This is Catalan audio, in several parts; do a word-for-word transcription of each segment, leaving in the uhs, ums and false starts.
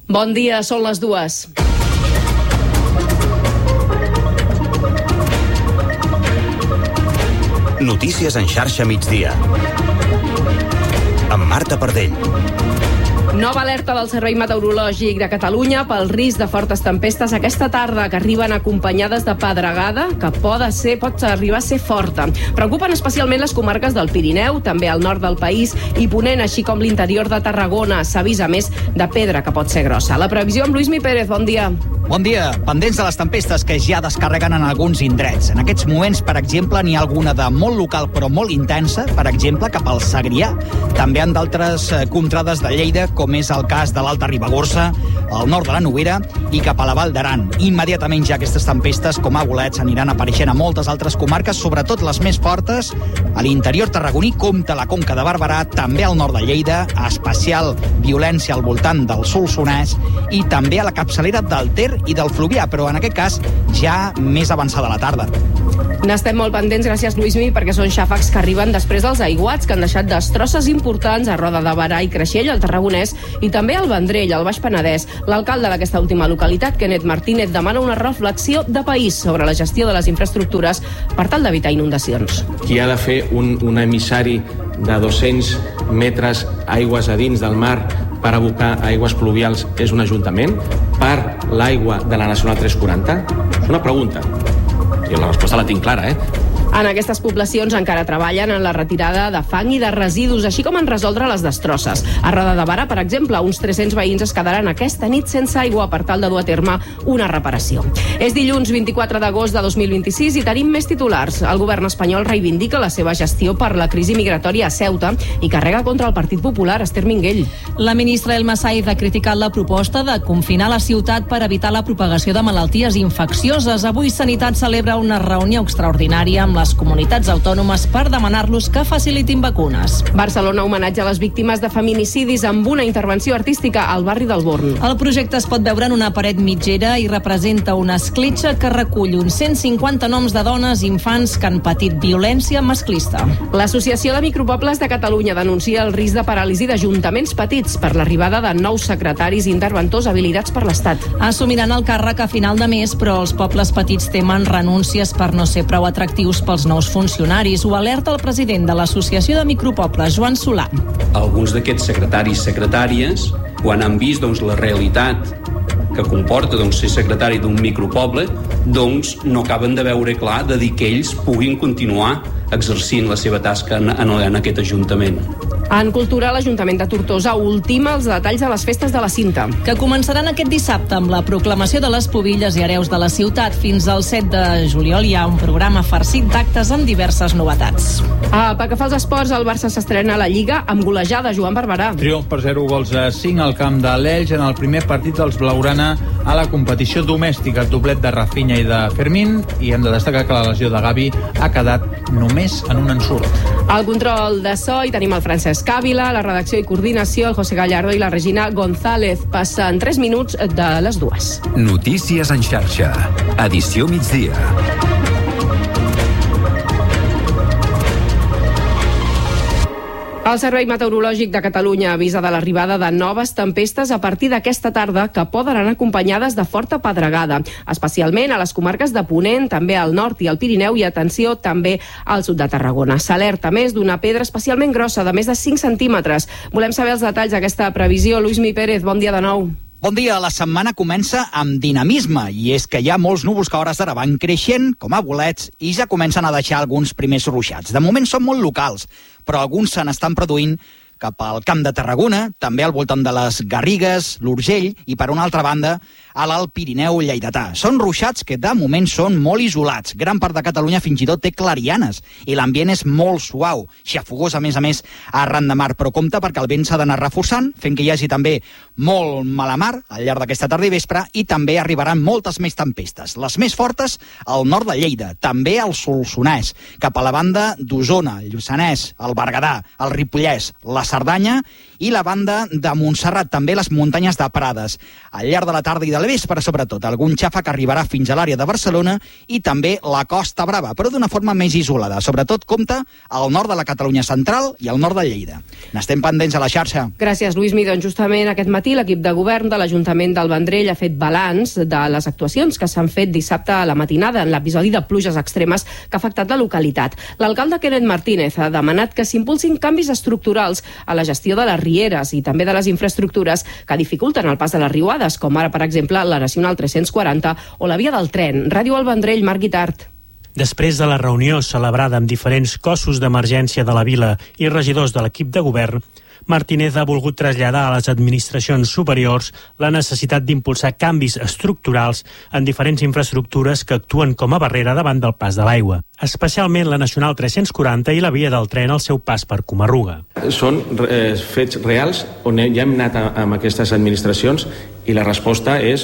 Bon dia, són les dues. Notícies en xarxa migdia. Amb Marta Pardell. Nova alerta del Servei Meteorològic de Catalunya pel risc de fortes tempestes aquesta tarda, que arriben acompanyades de pedregada, que pot, ser, pot arribar a ser forta. Preocupen especialment les comarques del Pirineu, també al nord del país i Ponent, així com l'interior de Tarragona. S'avisa més de pedra, que pot ser grossa. La previsió amb Lluís Mi Pérez, bon dia. Bon dia. Pendents de les tempestes que ja descarreguen en alguns indrets. En aquests moments, per exemple, n'hi ha alguna de molt local però molt intensa, per exemple, cap al Segrià. També en d'altres contrades de Lleida, com és el cas de l'Alta Ribagorça, al nord de la Noguera i cap a la Val d'Aran. Immediatament ja aquestes tempestes, com a bolets, aniran apareixent a moltes altres comarques, sobretot les més fortes, a l'interior tarragoní, compta la Conca de Barberà, també al nord de Lleida, especial violència al voltant del Solsonès i també a la capçalera del Ter i del Fluvià, però en aquest cas ja més avançada la tarda. N'estem molt pendents, gràcies Lluís-Mi, perquè són xàfecs que arriben després dels aiguats que han deixat destrosses importants a Roda de Berà i Creixell, al Tarragonès, i també al Vendrell, al Baix Penedès. L'alcalde d'aquesta última localitat, Kenneth Martínez, demana una reflexió de país sobre la gestió de les infraestructures per tal d'evitar inundacions. Qui ha de fer un, un emissari de dos-cents metres aigües a dins del mar per abocar aigües pluvials és un ajuntament? Per l'aigua de la Nacional tres quaranta? És una pregunta. I la resposta la tinc clara, eh? En aquestes poblacions encara treballen en la retirada de fang i de residus, així com en resoldre les destrosses. A Roda de Berà, per exemple, uns tres-cents veïns es quedaran aquesta nit sense aigua per tal de dur a terme una reparació. És dilluns vint-i-quatre d'agost de dos mil vint-i-sis i tenim més titulars. El govern espanyol reivindica la seva gestió per la crisi migratòria a Ceuta i carrega contra el Partit Popular, Esther Minguell. La ministra Elma Saiz ha criticat la proposta de confinar la ciutat per evitar la propagació de malalties infeccioses. Avui Sanitat celebra una reunió extraordinària amb les comunitats autònomes per demanar-los que facilitin vacunes. Barcelona homenatja a les víctimes de feminicidis amb una intervenció artística al barri del Born. El projecte es pot veure en una paret mitgera i representa una escletxa que recull uns cent cinquanta noms de dones i infants que han patit violència masclista. L'Associació de Micropobles de Catalunya denuncia el risc de paràlisi d'ajuntaments petits per l'arribada de nous secretaris i interventors habilitats per l'Estat. Assumiran el càrrec a final de mes, però els pobles petits temen renúncies per no ser prou atractius pels nous funcionaris. Ho alerta el president de l'Associació de Micropobles, Joan Solà. Alguns d'aquests secretaris i secretàries, quan han vist doncs, la realitat que comporta doncs, ser secretari d'un micropoble, doncs no acaben de veure clar de dir que ells puguin continuar exercint la seva tasca en, en, en aquest ajuntament. En cultura, l'Ajuntament de Tortosa ultima els detalls de les festes de la Cinta, que començaran aquest dissabte amb la proclamació de les pubilles i hereus de la ciutat. Fins al set de juliol hi ha un programa farcit d'actes amb diverses novetats. Ah, pel que fa als esports, el Barça s'estrena a la Lliga amb golejada, Joan Barberà. Triomf per zero gols a cinc al camp de l'Elx en el primer partit dels blaugrana a la competició domèstica. El doblet de Rafinha i de Fermín, i hem de destacar que la lesió de Gavi ha quedat només en un ensurt. Al control de so hi tenim el Francesc Càvila, la redacció i coordinació, el José Gallardo i la Regina González. Passen tres minuts de les dues. Notícies en xarxa. Edició migdia. El Servei Meteorològic de Catalunya avisa de l'arribada de noves tempestes a partir d'aquesta tarda que poden anar acompanyades de forta pedregada, especialment a les comarques de Ponent, també al nord i al Pirineu i, atenció, també al sud de Tarragona. S'alerta més d'una pedra especialment grossa, de més de cinc centímetres. Volem saber els detalls d'aquesta previsió. Lluís Mi Pérez, bon dia de nou. Bon dia, la setmana comença amb dinamisme, i és que hi ha molts núvols que a hores d'ara van creixent, com a bolets, i ja comencen a deixar alguns primers ruixats. De moment són molt locals, però alguns se n'estan produint cap al Camp de Tarragona, també al voltant de les Garrigues, l'Urgell i, per una altra banda, a l'Alt Pirineu lleidatà. Són ruixats que de moment són molt isolats. Gran part de Catalunya fins i tot té clarianes i l'ambient és molt suau, xafogós a més a més arran de mar, però compte perquè el vent s'ha d'anar reforçant, fent que hi hagi també molt mala mar al llarg d'aquesta tarda i vespre, i també arribaran moltes més tempestes. Les més fortes al nord de Lleida, també al Solsonès, cap a la banda d'Osona, el Lluçanès, el Berguedà, el Ripollès, la Cerdanya i la banda de Montserrat, també les muntanyes de Prades. Al llarg de la tarda i de la vespre, sobretot, algun xàfec arribarà fins a l'àrea de Barcelona i també la Costa Brava, però d'una forma més isolada. Sobretot compta al nord de la Catalunya central i al nord de Lleida. N'estem pendents a la xarxa. Gràcies, Lluís Mi. Doncs justament aquest matí l'equip de govern de l'Ajuntament del Vendrell ha fet balanç de les actuacions que s'han fet dissabte a la matinada en l'episodi de pluges extremes que ha afectat la localitat. L'alcalde Kenneth Martínez ha demanat que s'impulsin canvis estructurals a la gestió de les rieres i també de les infraestructures que dificulten el pas de les riuades, com ara, per exemple, la Nacional tres-cents quaranta o la via del tren. Ràdio El Vendrell, Marc Guitart. Després de la reunió celebrada amb diferents cossos d'emergència de la vila i regidors de l'equip de govern, Martínez ha volgut traslladar a les administracions superiors la necessitat d'impulsar canvis estructurals en diferents infraestructures que actuen com a barrera davant del pas de l'aigua, especialment la Nacional tres-cents quaranta i la via del tren al seu pas per Comarruga. Són eh, fets reals on ja hem anat a, amb aquestes administracions i la resposta és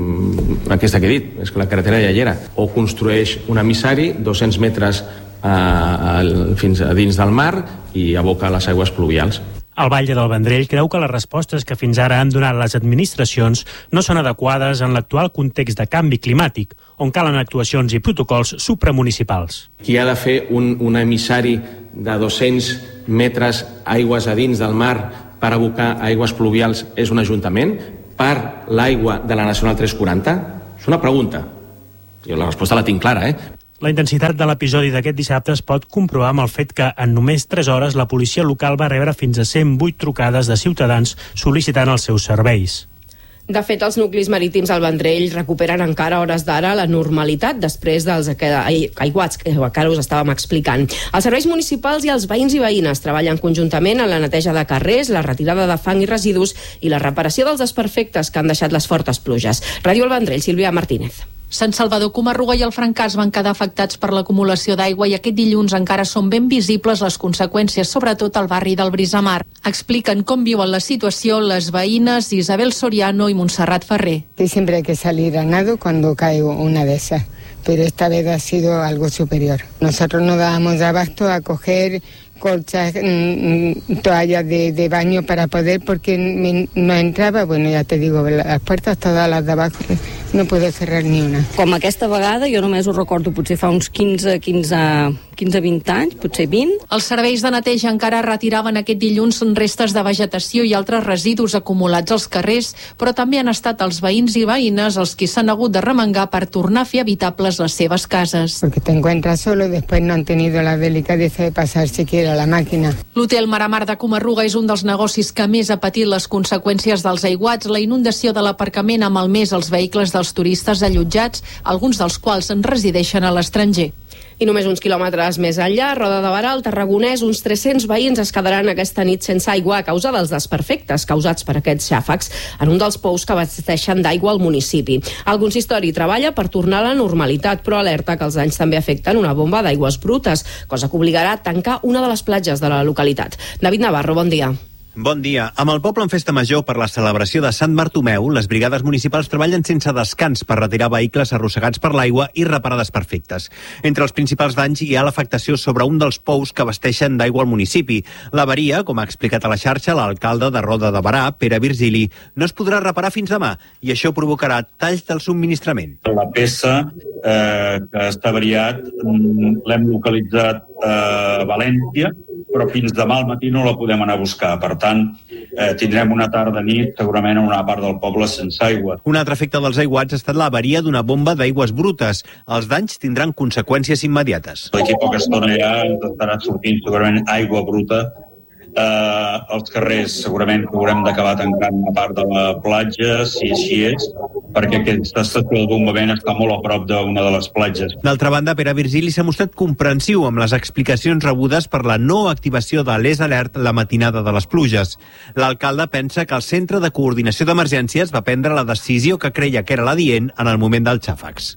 mm, aquesta que he dit, és que la carretera ja hi era. O construeix un emissari, dos-cents metres a, a, fins a dins del mar i aboca les aigües pluvials. El Batlle del Vendrell creu que les respostes que fins ara han donat les administracions no són adequades en l'actual context de canvi climàtic, on calen actuacions i protocols supramunicipals. Qui ha de fer un, un emissari de dos-cents metres aigües a dins del mar per abocar aigües pluvials és un ajuntament? Per l'aigua de la Nacional tres-cents quaranta? És una pregunta. Jo la resposta la tinc clara, eh? La intensitat de l'episodi d'aquest dissabte es pot comprovar amb el fet que en només tres hores la policia local va rebre fins a cent vuit trucades de ciutadans sol·licitant els seus serveis. De fet, els nuclis marítims al Vendrell recuperen encara a hores d'ara la normalitat després dels aiguats que encara us estàvem explicant. Els serveis municipals i els veïns i veïnes treballen conjuntament en la neteja de carrers, la retirada de fang i residus i la reparació dels desperfectes que han deixat les fortes pluges. Ràdio El Vendrell, Sílvia Martínez. Sant Salvador, Comarruga i el Francàs van quedar afectats per l'acumulació d'aigua i aquest dilluns encara són ben visibles les conseqüències, sobretot al barri del Brisamar. Expliquen com viuen la situació les veïnes Isabel Soriano i Montserrat Ferrer. Siempre hay que salir a nado cuando cae una de esas, pero esta vez ha sido algo superior. Nosotros no dábamos abasto a coger colchas, mmm, toallas de, de baño para poder, porque me, no entraba, bueno, ja te digo, les portes totes les d'abajo, no puedo cerrar ni una. Com aquesta vegada, jo només ho recordo potser fa uns quinze, quinze, quinze, vint anys, potser vint. Els serveis de neteja encara retiraven aquest dilluns restes de vegetació i altres residus acumulats als carrers, però també han estat els veïns i veïnes els qui s'han hagut de remengar per tornar a fer habitables les seves cases. Porque te encuentras solo, después no han tenido la delicadeza de pasar siquiera la màquina. L'hotel Maramar de Comarruga és un dels negocis que més ha patit les conseqüències dels aiguats, la inundació de l'aparcament ha malmès els vehicles dels turistes allotjats, alguns dels quals en resideixen a l'estranger. I només uns quilòmetres més enllà, a Roda de Barà, al Tarragonès, uns tres-cents veïns es quedaran aquesta nit sense aigua a causa dels desperfectes causats per aquests xàfecs en un dels pous que abasteixen d'aigua al municipi. El consistori treballa per tornar a la normalitat, però alerta que els danys també afecten una bomba d'aigües brutes, cosa que obligarà a tancar una de les platges de la localitat. David Navarro, bon dia. Bon dia. Amb el poble en festa major per la celebració de Sant Bartomeu, les brigades municipals treballen sense descans per retirar vehicles arrossegats per l'aigua i reparar desperfectes. Entre els principals danys hi ha l'afectació sobre un dels pous que abasteixen d'aigua al municipi. L'averia, com ha explicat a la xarxa l'alcalde de Roda de Barà, Pere Virgili, no es podrà reparar fins demà i això provocarà talls del subministrament. La peça eh, que està avariat l'hem localitzat a València, però fins demà al matí no la podem anar a buscar. Per tant, eh, tindrem una tarda nit segurament en una part del poble sense aigua. Un altre efecte dels aiguats ha estat l'avaria d'una bomba d'aigües brutes. Els danys tindran conseqüències immediates. D'aquí a poca estona ja ens estarà sortint segurament aigua bruta. Eh, els carrers segurament que haurem d'acabar tancant una part de la platja, si així és, perquè aquesta estació de bombament està molt a prop d'una de les platges. D'altra banda, Pere Virgili s'ha mostrat comprensiu amb les explicacions rebudes per la no activació de l'E S Alert la matinada de les pluges. L'alcalde pensa que el Centre de Coordinació d'Emergències va prendre la decisió que creia que era l'adient en el moment dels xàfecs.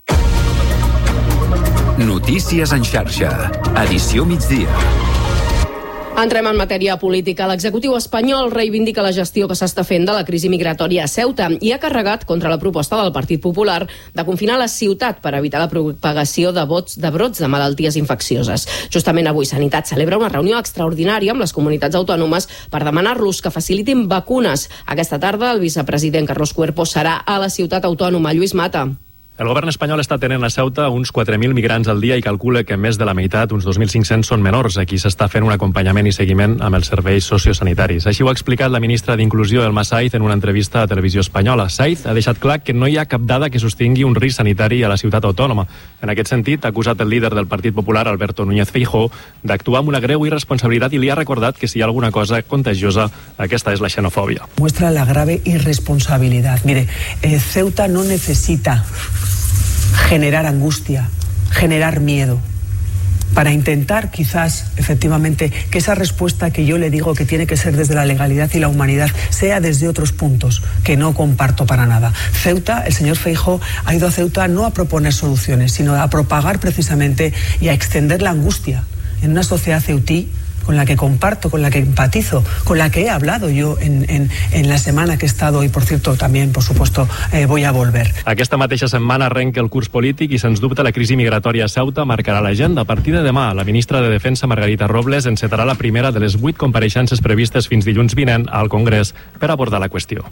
Notícies en xarxa. Edició migdia. Entrem en matèria política. L'executiu espanyol reivindica la gestió que s'està fent de la crisi migratòria a Ceuta i ha carregat contra la proposta del Partit Popular de confinar la ciutat per evitar la propagació de, bots, de brots de malalties infeccioses. Justament avui Sanitat celebra una reunió extraordinària amb les comunitats autònomes per demanar-los que facilitin vacunes. Aquesta tarda el vicepresident Carlos Cuerpo serà a la ciutat autònoma. Lluís Mata. El govern espanyol està tenint a Ceuta uns quatre mil migrants al dia i calcula que més de la meitat, uns dos mil cinc-cents, són menors. Aquí s'està fent un acompanyament i seguiment amb els serveis sociosanitaris. Així ho ha explicat la ministra d'Inclusió, Elma Saiz, en una entrevista a Televisió Espanyola. Saiz ha deixat clar que no hi ha cap dada que sostingui un risc sanitari a la ciutat autònoma. En aquest sentit, ha acusat el líder del Partit Popular, Alberto Núñez Feijóo, d'actuar amb una greu irresponsabilitat i li ha recordat que si hi ha alguna cosa contagiosa, aquesta és la xenofòbia. Muestra la grave irresponsabilidad. Mire, eh, Ceuta no necesita generar angustia, generar miedo, para intentar quizás efectivamente que esa respuesta que yo le digo que tiene que ser desde la legalidad y la humanidad sea desde otros puntos que no comparto para nada. Ceuta, el señor Feijóo ha ido a Ceuta no a proponer soluciones, sino a propagar precisamente y a extender la angustia en una sociedad ceutí con la que comparto, con la que empatizo, con la que he hablado yo en, en, en la semana que he estado y, por cierto, también, por supuesto, eh, voy a volver. Aquesta mateixa setmana arrenca el curs polític i, sens dubte, la crisi migratòria a Ceuta marcarà l'agenda. A partir de demà, la ministra de Defensa, Margarita Robles, encetarà la primera de les vuit compareixences previstes fins dilluns vinent al Congrés per abordar la qüestió.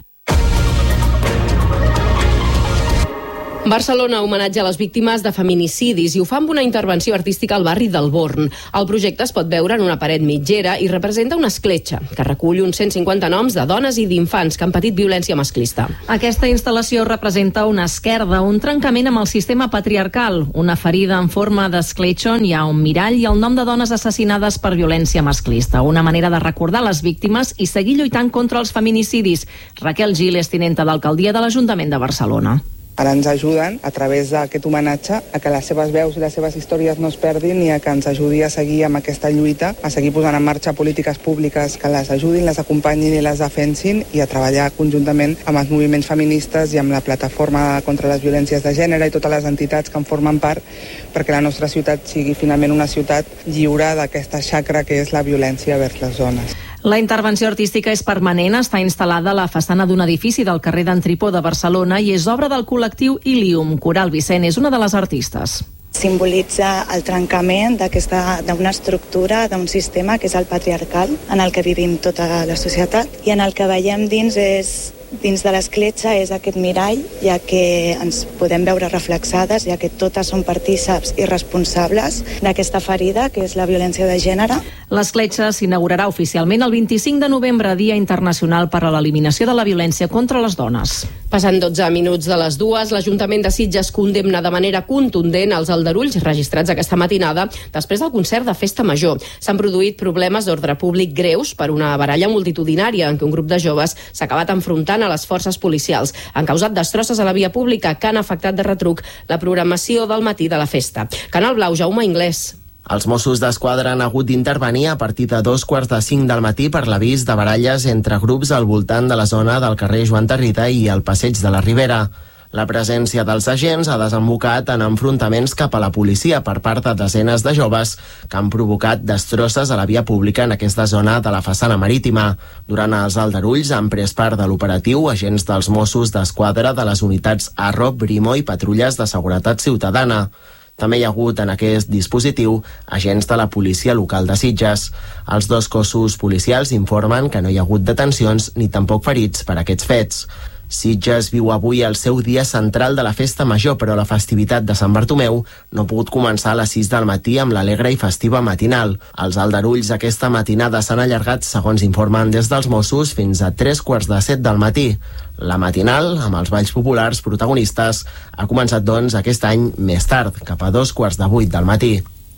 Barcelona homenatja a les víctimes de feminicidis i ho fa amb una intervenció artística al barri del Born. El projecte es pot veure en una paret mitgera i representa una escletxa que recull uns cent cinquanta noms de dones i d'infants que han patit violència masclista. Aquesta instal·lació representa una esquerda, un trencament amb el sistema patriarcal, una ferida en forma d'escletxa on hi ha un mirall i el nom de dones assassinades per violència masclista. Una manera de recordar les víctimes i seguir lluitant contra els feminicidis. Raquel Gil és tinenta d'alcaldia de l'Ajuntament de Barcelona. Ara ens ajuden, a través d'aquest homenatge, a que les seves veus i les seves històries no es perdin i a que ens ajudi a seguir amb aquesta lluita, a seguir posant en marxa polítiques públiques que les ajudin, les acompanyin i les defensin i a treballar conjuntament amb els moviments feministes i amb la plataforma contra les violències de gènere i totes les entitats que en formen part perquè la nostra ciutat sigui finalment una ciutat lliure d'aquesta xacra que és la violència vers les dones. La intervenció artística és permanent, està instal·lada a la façana d'un edifici del carrer d'en Tripó de Barcelona i és obra del col·lectiu Ilium. Coral Vicent és una de les artistes. Simbolitza el trencament d'aquesta d'una estructura, d'un sistema que és el patriarcal, en el que vivim tota la societat, i en el que veiem dins és dins de l'escletxa és aquest mirall, ja que ens podem veure reflexades, ja que totes són partíceps i responsables d'aquesta ferida, que és la violència de gènere. L'escletxa s'inaugurarà oficialment el vint-i-cinc de novembre, Dia Internacional per a l'Eliminació de la Violència contra les Dones. Passant dotze minuts de les dues, l'Ajuntament de Sitges condemna de manera contundent els aldarulls registrats aquesta matinada després del concert de Festa Major. S'han produït problemes d'ordre públic greus per una baralla multitudinària en què un grup de joves s'ha acabat enfrontant a les forces policials. Han causat destrosses a la via pública que han afectat de retruc la programació del matí de la festa. Canal Blau, Jaume Inglés. Els Mossos d'Esquadra han hagut d'intervenir a partir de dos quarts de cinc del matí per l'avís de baralles entre grups al voltant de la zona del carrer Joan Tarrida i el Passeig de la Ribera. La presència dels agents ha desembocat en enfrontaments cap a la policia per part de desenes de joves que han provocat destrosses a la via pública en aquesta zona de la façana marítima. Durant els aldarulls han pres part de l'operatiu agents dels Mossos d'Esquadra de les unitats Arro, Brimo i patrulles de seguretat ciutadana. També hi ha hagut en aquest dispositiu agents de la policia local de Sitges. Els dos cossos policials informen que no hi ha hagut detencions ni tampoc ferits per aquests fets. Sitges viu avui el seu dia central de la Festa Major, però la festivitat de Sant Bartomeu no ha pogut començar a les sis del matí amb l'alegre i festiva matinal. Els aldarulls aquesta matinada s'han allargat, segons informen des dels Mossos, fins a tres quarts de set del matí. La matinal, amb els balls populars protagonistes, ha començat, doncs, aquest any més tard, cap a dos quarts de vuit del matí.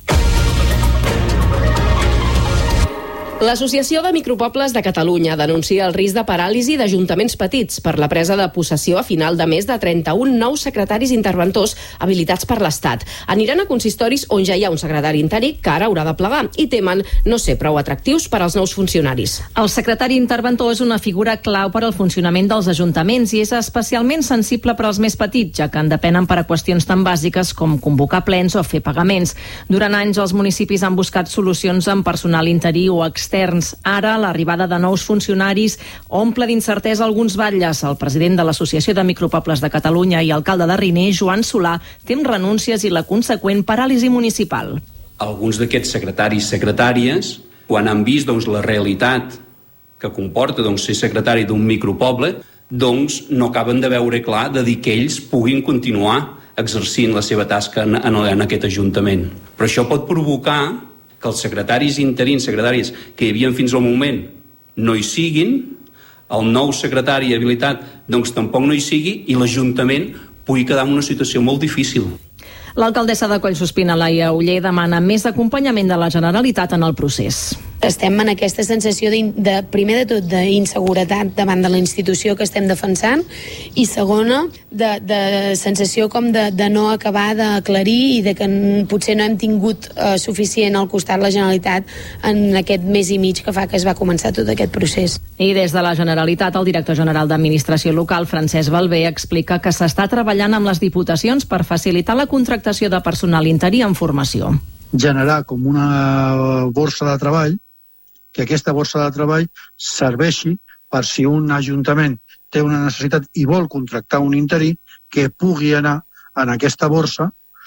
L'Associació de Micropobles de Catalunya denuncia el risc de paràlisi d'ajuntaments petits per la presa de possessió a final de mes de trenta-un nous secretaris interventors habilitats per l'Estat. Aniran a consistoris on ja hi ha un secretari interí que ara haurà de plegar i temen no ser prou atractius per als nous funcionaris. El secretari interventor és una figura clau per al funcionament dels ajuntaments i és especialment sensible per als més petits, ja que en depenen per a qüestions tan bàsiques com convocar plens o fer pagaments. Durant anys els municipis han buscat solucions amb personal interí o extern externs. Ara, l'arribada de nous funcionaris omple d'incertesa alguns batlles. El president de l'Associació de Micropobles de Catalunya i alcalde de Riner, Joan Solà, tem renúncies i la conseqüent paràlisi municipal. Alguns d'aquests secretaris i secretàries, quan han vist doncs, la realitat que comporta doncs, ser secretari d'un micropoble, doncs no acaben de veure clar de dir que ells puguin continuar exercint la seva tasca en, en, en aquest Ajuntament. Però això pot provocar que els secretaris interins, secretaris que hi havia fins al moment, no hi siguin, el nou secretari habilitat doncs tampoc no hi sigui i l'Ajuntament pugui quedar en una situació molt difícil. L'alcaldessa de Collsuspina, Laia Oller, demana més acompanyament de la Generalitat en el procés. Estem en aquesta sensació de, de primer de tot d'inseguretat davant de la institució que estem defensant i segona de, de sensació com de, de no acabar d'aclarir i de que potser no hem tingut eh, suficient al costat la Generalitat en aquest mes i mig que fa que es va començar tot aquest procés. I des de la Generalitat, el director general d'Administració Local, Francesc Balbé, explica que s'està treballant amb les diputacions per facilitar la contractació de personal interí en formació. Generar com una borsa de treball, que aquesta borsa de treball serveixi per si un ajuntament té una necessitat i vol contractar un interí, que pugui anar en aquesta borsa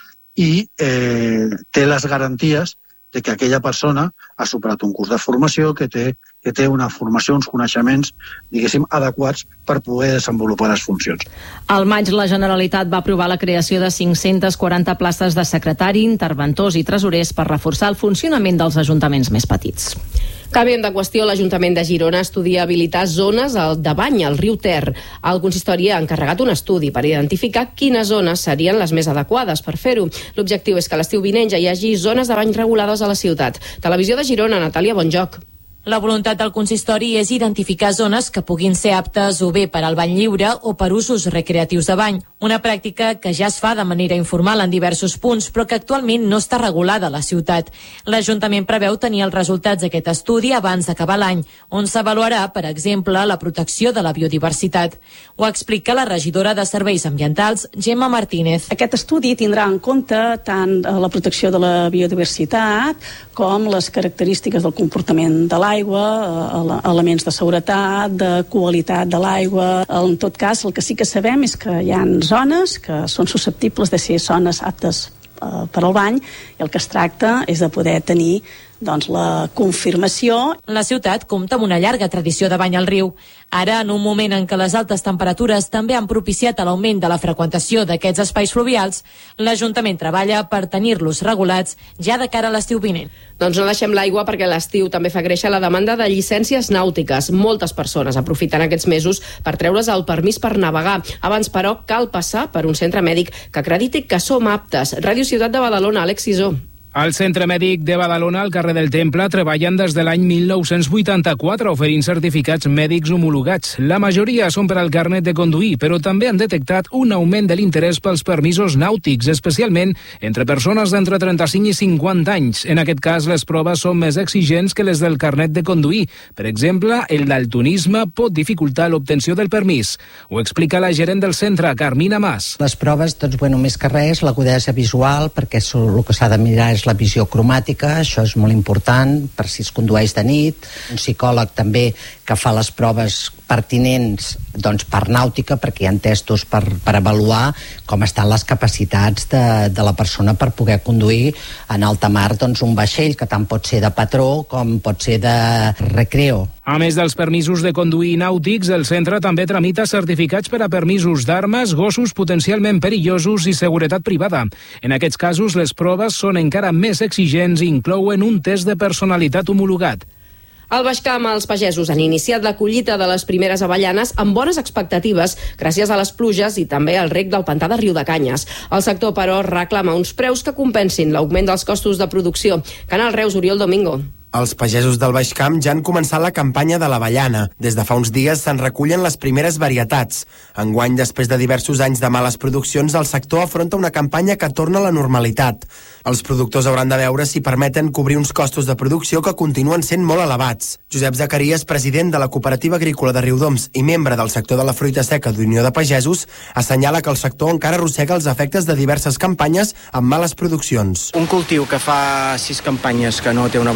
i eh, té les garanties de que aquella persona ha superat un curs de formació, que té, que té una formació, uns coneixements, diguéssim, adequats per poder desenvolupar les funcions. Al maig, la Generalitat va aprovar la creació de cinc-centes quaranta places de secretari, interventors i tresorers per reforçar el funcionament dels ajuntaments més petits. Canviem de qüestió, l'Ajuntament de Girona estudia habilitar zones de bany al riu Ter. El consistori ha encarregat un estudi per identificar quines zones serien les més adequades per fer-ho. L'objectiu és que l'estiu vinent ja hi hagi zones de bany regulades a la ciutat. Televisió de Girona, Natàlia Bonjoc. La voluntat del consistori és identificar zones que puguin ser aptes o bé per al bany lliure o per usos recreatius de bany, una pràctica que ja es fa de manera informal en diversos punts, però que actualment no està regulada a la ciutat. L'Ajuntament preveu tenir els resultats d'aquest estudi abans d'acabar l'any, on s'avaluarà, per exemple, la protecció de la biodiversitat. Ho explica la regidora de Serveis Ambientals, Gemma Martínez. Aquest estudi tindrà en compte tant la protecció de la biodiversitat com les característiques del comportament de l'aigua, Aigua, elements de seguretat, de qualitat de l'aigua. En tot cas, el que sí que sabem és que hi ha zones que són susceptibles de ser zones aptes eh, per al bany i el que es tracta és de poder tenir doncs, la confirmació. La ciutat compta amb una llarga tradició de bany al riu. Ara, en un moment en què les altes temperatures també han propiciat l'augment de la freqüentació d'aquests espais fluvials, l'Ajuntament treballa per tenir-los regulats ja de cara a l'estiu vinent. Doncs no deixem l'aigua perquè l'estiu també fa créixer la demanda de llicències nàutiques. Moltes persones aprofiten aquests mesos per treure's el permís per navegar. Abans, però, cal passar per un centre mèdic que acrediti que som aptes. Ràdio Ciutat de Badalona, Àlex Sisó. Al Centre Mèdic de Badalona, al carrer del Temple, treballen des de l'any mil nou-cents vuitanta-quatre oferint certificats mèdics homologats. La majoria són per al carnet de conduir, però també han detectat un augment de l'interès pels permisos nàutics, especialment entre persones d'entre trenta-cinc i cinquanta anys. En aquest cas, les proves són més exigents que les del carnet de conduir. Per exemple, el daltonisme pot dificultar l'obtenció del permís. Ho explica la gerent del centre, Carmina Mas. Les proves, doncs, bueno, més que res, l'agudesa visual, perquè el que s'ha de mirar és la visió cromàtica, això és molt important per si es condueix de nit. Un psicòleg també que fa les proves pertinents doncs, per nàutica, perquè hi ha testos per, per avaluar com estan les capacitats de, de la persona per poder conduir en alta mar doncs, un vaixell, que tant pot ser de patró com pot ser de recreo. A més dels permisos de conduir nàutics, el centre també tramita certificats per a permisos d'armes, gossos potencialment perillosos i seguretat privada. En aquests casos, les proves són encara més exigents i inclouen un test de personalitat homologat. Al Baix Camp, els pagesos han iniciat la collita de les primeres avellanes amb bones expectatives gràcies a les pluges i també al reg del pantà de Riudecanyes. El sector, però, reclama uns preus que compensin l'augment dels costos de producció. Canal Reus, Oriol Domingo. Els pagesos del Baix Camp ja han començat la campanya de l'avellana. Des de fa uns dies se'n recullen les primeres varietats. Enguany, després de diversos anys de males produccions, el sector afronta una campanya que torna a la normalitat. Els productors hauran de veure si permeten cobrir uns costos de producció que continuen sent molt elevats. Josep Zacarías, president de la Cooperativa Agrícola de Riudoms i membre del sector de la fruita seca d'Unió de Pagesos, assenyala que el sector encara arrossega els efectes de diverses campanyes amb males produccions. Un cultiu que fa sis campanyes que no té una bona producció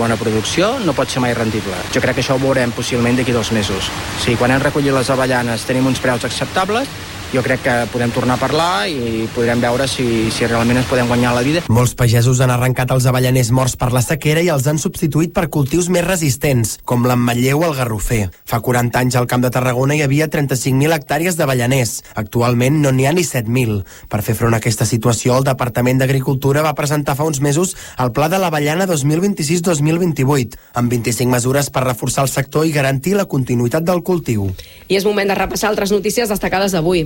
producció no pot ser mai rendible. Jo crec que això ho veurem possiblement d'aquí dos mesos. Sí, quan hem recollit les avellanes tenim uns preus acceptables, jo crec que podem tornar a parlar i podrem veure si, si realment ens podem guanyar la vida. Molts pagesos han arrencat els avellaners morts per la sequera i els han substituït per cultius més resistents, com l'ametller o el garrofer. Fa quaranta anys al Camp de Tarragona hi havia trenta-cinc mil hectàrees d'avellaners. Actualment no n'hi ha ni set mil. Per fer front a aquesta situació, el Departament d'Agricultura va presentar fa uns mesos el Pla de l'Avellana dos mil vint-i-sis dos mil vint-i-vuit, amb vint-i-cinc mesures per reforçar el sector i garantir la continuïtat del cultiu. I és moment de repassar altres notícies destacades d'avui.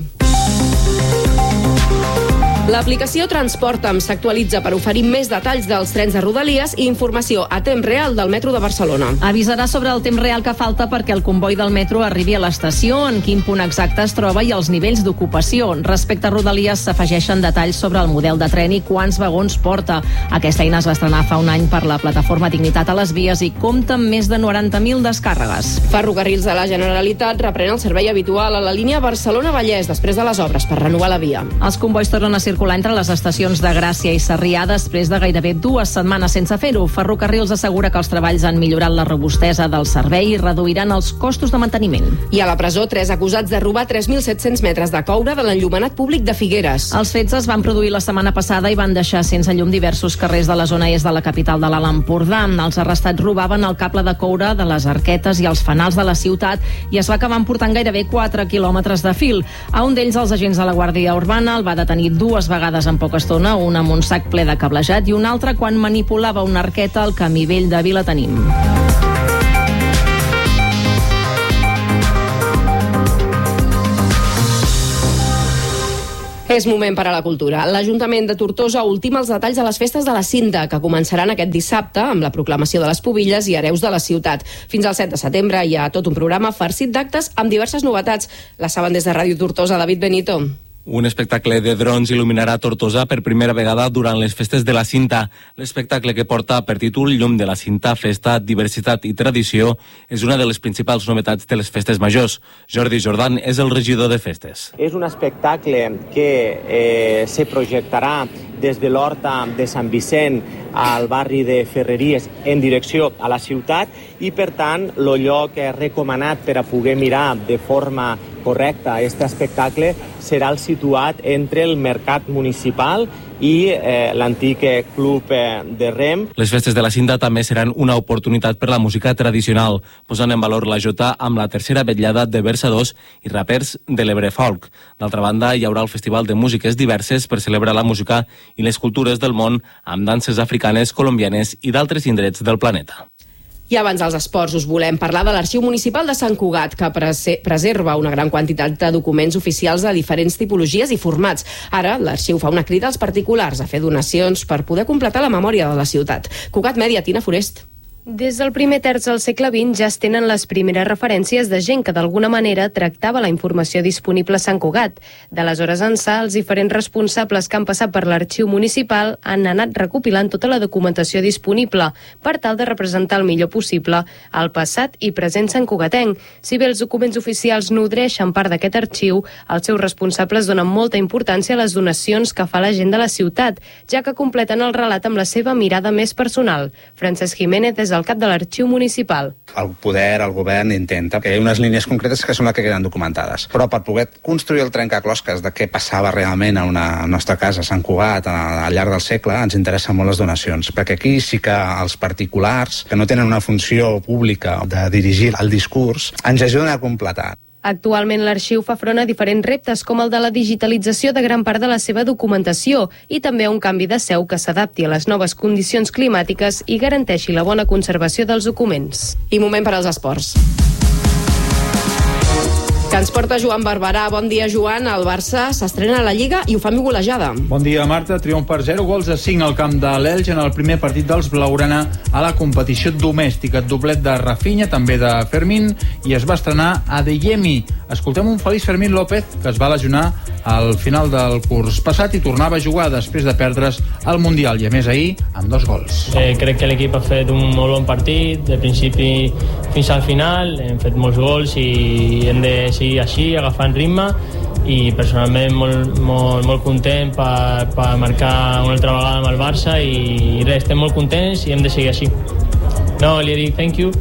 L'aplicació Transporta'm s'actualitza per oferir més detalls dels trens de Rodalies i informació a temps real del metro de Barcelona. Avisarà sobre el temps real que falta perquè el comboi del metro arribi a l'estació, en quin punt exacte es troba i els nivells d'ocupació. Respecte a Rodalies s'afegeixen detalls sobre el model de tren i quants vagons porta. Aquesta eina es va estrenar fa un any per la plataforma Dignitat a les vies i compta amb més de noranta mil descàrregues. Ferrocarrils de la Generalitat reprèn el servei habitual a la línia Barcelona-Vallès després de les obres per renovar la via. Els combois tornen a circular entre les estacions de Gràcia i Sarrià després de gairebé dues setmanes sense fer-ho. Ferrocarrils assegura que els treballs han millorat la robustesa del servei i reduiran els costos de manteniment. I a la presó, tres acusats de robar tres mil set-cents metres de coure de l'enllumenat públic de Figueres. Els fets es van produir la setmana passada i van deixar sense llum diversos carrers de la zona est de la capital de l'Alt Empordà. Els arrestats robaven el cable de coure de les arquetes i els fanals de la ciutat i es va acabar emportant gairebé quatre quilòmetres de fil. A un d'ells, els agents de la Guàrdia Urbana el va detenir dues vegades en poca estona, un amb un sac ple de cablejat i un altre quan manipulava una arqueta al camí vell de Vilatenim. És moment per a la cultura. L'Ajuntament de Tortosa ultima els detalls de les festes de la Cinta, que començaran aquest dissabte amb la proclamació de les pubilles i hereus de la ciutat. Fins al set de setembre hi ha tot un programa farcit d'actes amb diverses novetats. La saben des de Ràdio Tortosa, David Benito. Un espectacle de drons il·luminarà Tortosa per primera vegada durant les festes de la Cinta. L'espectacle, que porta per títol Llum de la Cinta, Festa, Diversitat i Tradició, és una de les principals novetats de les festes majors. Jordi Jordan és el regidor de festes. És un espectacle que eh, se projectarà des de l'Horta de Sant Vicent al barri de Ferreries en direcció a la ciutat i, per tant, el lloc recomanat per a poder mirar de forma correcta aquest espectacle serà el situat entre el Mercat Municipal i eh, l'antic club eh, de rem. Les festes de la Cinta també seran una oportunitat per la música tradicional, posant en valor la jota amb la tercera vetllada de versadors i rapers de l'Ebre Folk. D'altra banda, hi haurà el Festival de Músiques Diverses per celebrar la música i les cultures del món amb danses africanes, colombianes i d'altres indrets del planeta. I abans dels esports us volem parlar de l'Arxiu Municipal de Sant Cugat, que preserva una gran quantitat de documents oficials de diferents tipologies i formats. Ara, l'arxiu fa una crida als particulars a fer donacions per poder completar la memòria de la ciutat. Cugat Mèdia, Tina Forest. Des del primer terç del segle vint ja es tenen les primeres referències de gent que d'alguna manera tractava la informació disponible a Sant Cugat. D'aleshores ençà, els diferents responsables que han passat per l'arxiu municipal han anat recopilant tota la documentació disponible per tal de representar el millor possible el passat i present santcugatenc. Si bé els documents oficials nodreixen part d'aquest arxiu, els seus responsables donen molta importància a les donacions que fa la gent de la ciutat, ja que completen el relat amb la seva mirada més personal. Francesc Jiménez és el cap de l'arxiu municipal. El poder, el govern, intenta que hi ha unes línies concretes que són les que queden documentades. Però per poder construir el trencaclosques de què passava realment a una nostra casa, a Sant Cugat, al llarg del segle, ens interessen molt les donacions. Perquè aquí sí que els particulars, que no tenen una funció pública de dirigir el discurs, ens ajuden a completar. Actualment l'arxiu fa front a diferents reptes com el de la digitalització de gran part de la seva documentació i també a un canvi de seu que s'adapti a les noves condicions climàtiques i garanteixi la bona conservació dels documents. I moment per als esports. Que ens porta Joan Barberà. Bon dia, Joan. El Barça s'estrena a la Lliga i ho fa amb golejada. Bon dia, Marta. Triomf per zero gols a cinc al camp de l'Elx en el primer partit dels blaugrana a la competició domèstica. Doblet de Rafinha, també de Fermín, i es va estrenar a Adeyemi. Escoltem un feliç Fermín López, que es va lesionar al final del curs passat i tornava a jugar després de perdre's al Mundial, i a més ahir amb dos gols. Eh, crec que l'equip ha fet un molt bon partit, de principi fins al final, hem fet molts gols i hem de seguir així, agafant ritme, i personalment molt, molt, molt content per, per marcar una altra vegada amb el Barça i res, estem molt contents i hem de seguir així. No, li dic thank you,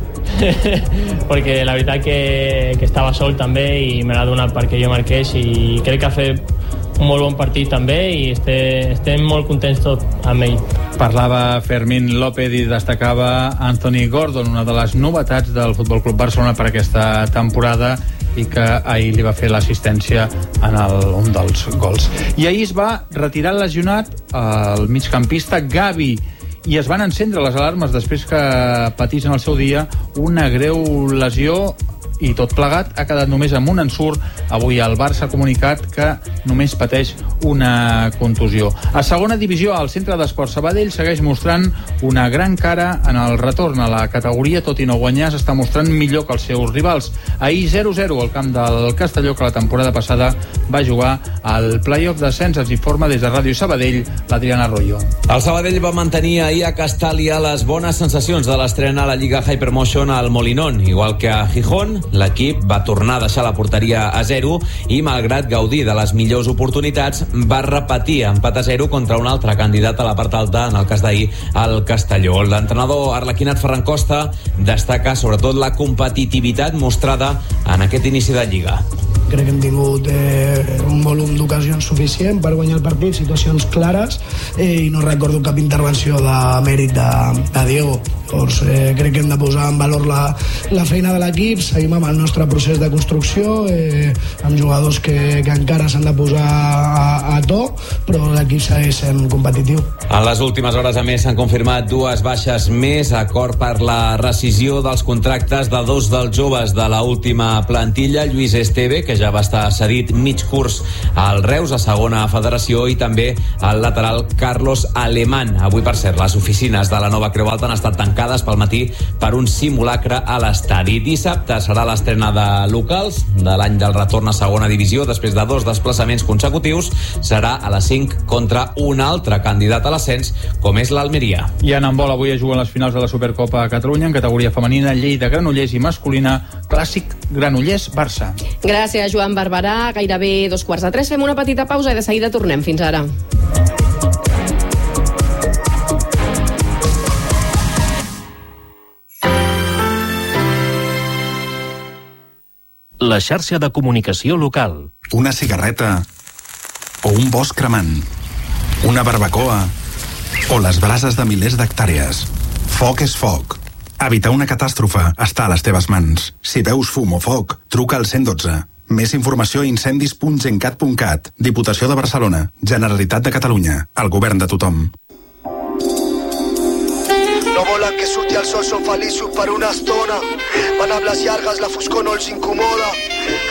perquè la veritat que, que estava sol també i me l'ha donat perquè jo marqués i crec que ha fet un molt bon partit també i este, estem molt contents tot amb ell. Parlava Fermín López i destacava Anthony Gordon, una de les novetats del Futbol Club Barcelona per aquesta temporada i que ahir li va fer l'assistència en el, un dels gols. I ahir es va retirar lesionat el migcampista Gavi i es van encendre les alarmes després que patís en el seu dia una greu lesió i tot plegat ha quedat només amb un ensurt. Avui el Barça ha comunicat que només pateix una contusió. A segona divisió, el Centre d'Esport Sabadell segueix mostrant una gran cara en el retorn a la categoria, tot i no guanyar, s'està mostrant millor que els seus rivals. Ahir zero zero al camp del Castelló, que la temporada passada va jugar al play-off d'ascens. Ens informa des de Ràdio Sabadell l'Adriana Arroyo. El Sabadell va mantenir ahir a Castàlia les bones sensacions de l'estrena a la Lliga Hypermotion al Molinón, igual que a Gijón. L'equip va tornar a deixar la porteria a zero i, malgrat gaudir de les millors oportunitats, va repetir empat a zero contra un altre candidat a la part alta, en el cas d'ahir, el Castelló. L'entrenador arlequinat Ferran Costa destaca sobretot la competitivitat mostrada en aquest inici de Lliga. Crec que hem tingut eh, un volum d'ocasions suficient per guanyar el partit, situacions clares, eh, i no recordo cap intervenció de mèrit de, de Diego. Llavors, eh, crec que hem de posar en valor la, la feina de l'equip, seguim amb el nostre procés de construcció, eh, amb jugadors que, que encara s'han de posar a, a to, però l'equip segueix sent competitiu. En les últimes hores, a més, s'han confirmat dues baixes més, acord per la rescisió dels contractes de dos dels joves de l'última plantilla, Lluís Esteve, que ja va estar cedit mig curs al Reus, a segona federació, i també el lateral Carlos Alemán. Avui, per cert, les oficines de la nova Creu Alta han estat tancades pel matí per un simulacre a l'estadi. Dissabte serà l'estrena de locals de l'any del retorn a segona divisió, després de dos desplaçaments consecutius. Serà a les cinc contra un altre candidat a l'ascens, com és l'Almeria. I en handbol, avui es juguen les finals de la Supercopa a Catalunya en categoria femenina, Lleida Granollers, i masculina clàssic Granollers-Barça. Gràcies, Joan Barberà. Gairebé dos quarts de tres. Fem una petita pausa i de seguida tornem. Fins ara. La xarxa de comunicació local. Una cigarreta o un bosc cremant. Una barbacoa o les brases de milers d'hectàrees. Foc és foc. Evitar una catàstrofe està a les teves mans. Si veus fum o foc, truca al cent i dotze. Més informació a incendis punt gencat punt cat. Diputació de Barcelona. Generalitat de Catalunya. El govern de tothom. No volen que surti el sol, són feliços per una estona. Van amb les llargues, la foscor no els incomoda.